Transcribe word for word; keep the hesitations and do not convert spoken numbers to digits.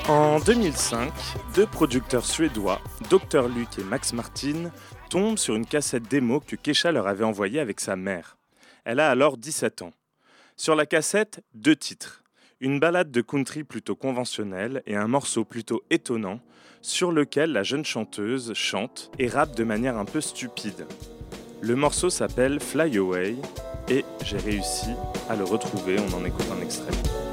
En deux mille cinq, deux producteurs suédois, docteur Luke et Max Martin, tombent sur une cassette démo que Kesha leur avait envoyée avec sa mère. Elle a alors dix-sept ans. Sur la cassette, deux titres. Une ballade de country plutôt conventionnelle et un morceau plutôt étonnant sur lequel la jeune chanteuse chante et rappe de manière un peu stupide. Le morceau s'appelle Fly Away et j'ai réussi à le retrouver, on en écoute un extrait.